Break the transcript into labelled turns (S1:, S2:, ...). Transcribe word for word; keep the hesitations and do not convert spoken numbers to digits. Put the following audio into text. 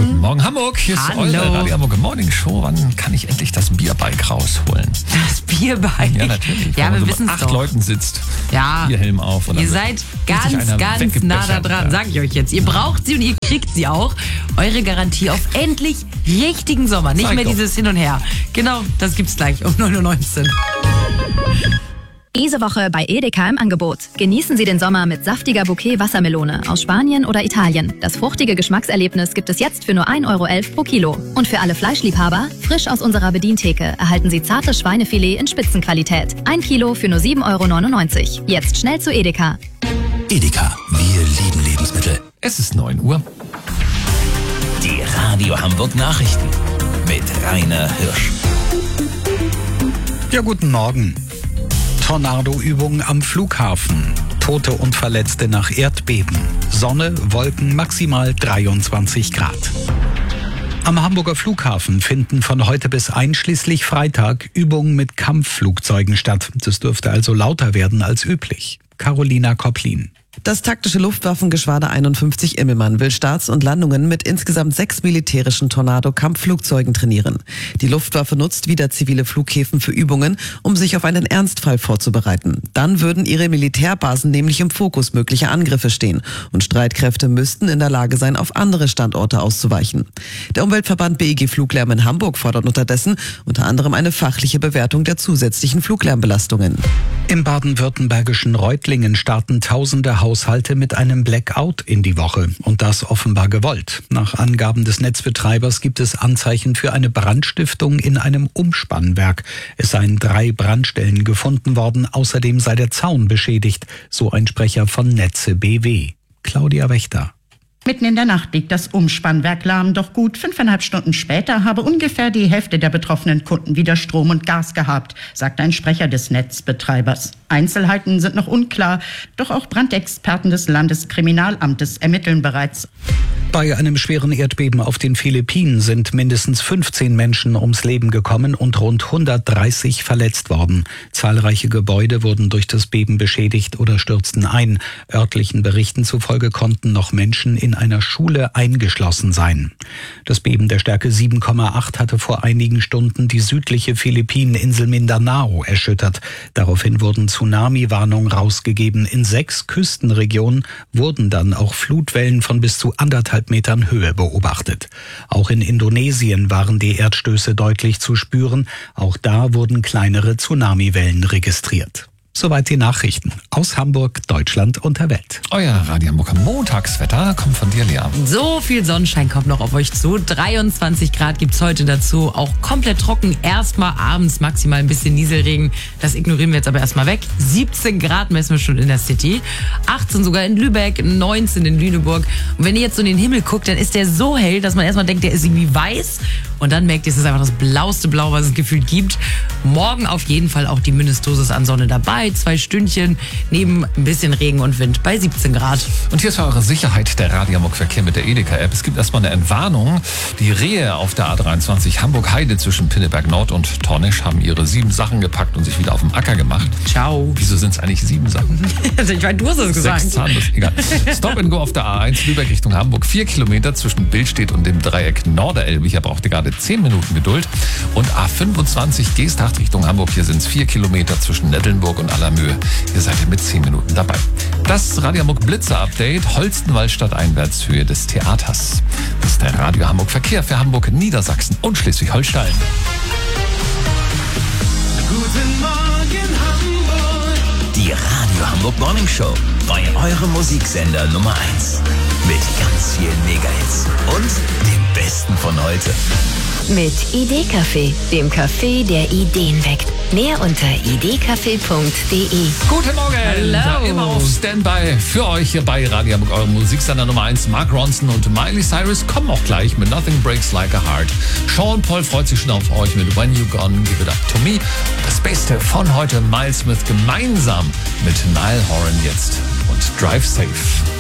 S1: Guten Morgen, Hamburg. Hier ist
S2: Hallo.
S1: eure Radio Hamburg Morning Show. Wann kann ich endlich das Bierbike rausholen?
S2: Das Bierbike?
S1: Ja, natürlich.
S2: Ja,
S1: wenn man
S2: wir
S1: so
S2: wissen
S1: mit
S2: es
S1: acht
S2: doch.
S1: Leuten sitzt,
S2: Ja.
S1: Bierhelm auf. Und
S2: Ihr
S1: dann
S2: seid
S1: wird sich
S2: ganz,
S1: einer
S2: ganz
S1: weggebechert.
S2: nah da dran,
S1: Ja.
S2: sag ich euch jetzt. Ihr braucht sie und ihr kriegt sie auch. Eure Garantie auf endlich richtigen Sommer. Nicht
S1: Zeig
S2: mehr
S1: doch.
S2: dieses Hin und Her. Genau, das gibt's gleich um neun Uhr neunzehn.
S3: Diese Woche bei Edeka im Angebot. Genießen Sie den Sommer mit saftiger Bouquet Wassermelone aus Spanien oder Italien. Das fruchtige Geschmackserlebnis gibt es jetzt für nur ein Euro elf pro Kilo. Und für alle Fleischliebhaber, frisch aus unserer Bedientheke, erhalten Sie zartes Schweinefilet in Spitzenqualität. Ein Kilo für nur sieben Euro neunundneunzig. Jetzt schnell zu Edeka.
S4: Edeka, wir lieben Lebensmittel.
S1: Es ist neun Uhr.
S4: Die Radio Hamburg Nachrichten mit Rainer Hirsch.
S5: Ja, guten Morgen. Tornadoübung am Flughafen. Tote und Verletzte nach Erdbeben. Sonne, Wolken, maximal dreiundzwanzig Grad. Am Hamburger Flughafen finden von heute bis einschließlich Freitag Übungen mit Kampfflugzeugen statt. Das dürfte also lauter werden als üblich. Carolina Kopplin.
S6: Das taktische Luftwaffengeschwader einundfünfzig Immelmann will Starts und Landungen mit insgesamt sechs militärischen Tornado-Kampfflugzeugen trainieren. Die Luftwaffe nutzt wieder zivile Flughäfen für Übungen, um sich auf einen Ernstfall vorzubereiten. Dann würden ihre Militärbasen nämlich im Fokus möglicher Angriffe stehen und Streitkräfte müssten in der Lage sein, auf andere Standorte auszuweichen. Der Umweltverband B E G Fluglärm in Hamburg fordert unterdessen unter anderem eine fachliche Bewertung der zusätzlichen Fluglärmbelastungen.
S5: Im baden-württembergischen Reutlingen starten tausende Haushalte mit einem Blackout in die Woche. Und das offenbar gewollt. Nach Angaben des Netzbetreibers gibt es Anzeichen für eine Brandstiftung in einem Umspannwerk. Es seien drei Brandstellen gefunden worden. Außerdem sei der Zaun beschädigt, so ein Sprecher von Netze B W. Claudia Wächter.
S7: Mitten in der Nacht liegt das Umspannwerk lahm, doch gut fünfeinhalb Stunden später habe ungefähr die Hälfte der betroffenen Kunden wieder Strom und Gas gehabt, sagt ein Sprecher des Netzbetreibers. Einzelheiten sind noch unklar, doch auch Brandexperten des Landeskriminalamtes ermitteln bereits.
S5: Bei einem schweren Erdbeben auf den Philippinen sind mindestens fünfzehn Menschen ums Leben gekommen und rund hundertdreißig verletzt worden. Zahlreiche Gebäude wurden durch das Beben beschädigt oder stürzten ein. Örtlichen Berichten zufolge konnten noch Menschen in einer Schule eingeschlossen sein. Das Beben der Stärke sieben Komma acht hatte vor einigen Stunden die südliche Philippineninsel Mindanao erschüttert. Daraufhin wurden Tsunami-Warnungen rausgegeben. In sechs Küstenregionen wurden dann auch Flutwellen von bis zu anderthalb Metern Höhe beobachtet. Auch in Indonesien waren die Erdstöße deutlich zu spüren. Auch da wurden kleinere Tsunamiwellen registriert. Soweit die Nachrichten aus Hamburg, Deutschland und der Welt.
S1: Euer Radio Hamburg Montagswetter kommt von dir, Lea.
S2: So viel Sonnenschein kommt noch auf euch zu. dreiundzwanzig Grad gibt's heute dazu. Auch komplett trocken. Erstmal abends maximal ein bisschen Nieselregen. Das ignorieren wir jetzt aber erstmal weg. siebzehn Grad messen wir schon in der City. achtzehn sogar in Lübeck, neunzehn in Lüneburg. Und wenn ihr jetzt so in den Himmel guckt, dann ist der so hell, dass man erstmal denkt, der ist irgendwie weiß. Und dann merkt ihr, es ist einfach das blauste Blau, was es gefühlt gibt. Morgen auf jeden Fall auch die Mindestdosis an Sonne dabei. Zwei Stündchen neben ein bisschen Regen und Wind bei siebzehn Grad.
S1: Und hier ist für eure Sicherheit der Radio Hamburg Verkehr mit der Edeka-App. Es gibt erstmal eine Entwarnung. Die Rehe auf der A dreiundzwanzig Hamburg-Heide zwischen Pinneberg Nord und Tornisch haben ihre sieben Sachen gepackt und sich wieder auf den Acker gemacht.
S2: Ciao.
S1: Wieso sind es eigentlich sieben Sachen?
S2: Also ich meine, du hast es gesagt.
S1: Sechs Zahnlos, egal. Stop and Go auf der A eins Lübeck Richtung Hamburg. Vier Kilometer zwischen Billstedt und dem Dreieck Norderelbe. Hier braucht ihr gerade zehn Minuten Geduld. Und A fünfundzwanzig Geesthacht Richtung Hamburg. Hier sind es vier Kilometer zwischen Nettelnburg und Allermöhe. Ihr seid ja mit zehn Minuten dabei. Das Radio Hamburg Blitzer-Update. Holstenwald stadteinwärts Höhe des Theaters. Das ist der Radio Hamburg Verkehr für Hamburg, Niedersachsen und Schleswig-Holstein.
S8: Guten Morgen Hamburg.
S4: Die Radio Hamburg Morning Show bei eurem Musiksender Nummer eins. Mit ganz vielen Mega-Hits und dem Besten von heute.
S9: Mit Idee-Café, dem Café, der Ideen weckt. Mehr unter idcafé punkt de.
S1: Guten Morgen!
S2: Hello.
S1: Ja, immer auf Standby für euch hier bei Radio Hamburg, eurem Musiksender Nummer eins. Mark Ronson und Miley Cyrus kommen auch gleich mit Nothing Breaks Like a Heart. Sean Paul freut sich schon auf euch mit When You Gone, Give It Up To Me. Das Beste von heute, Miles Smith gemeinsam mit Niall Horan jetzt und Drive Safe.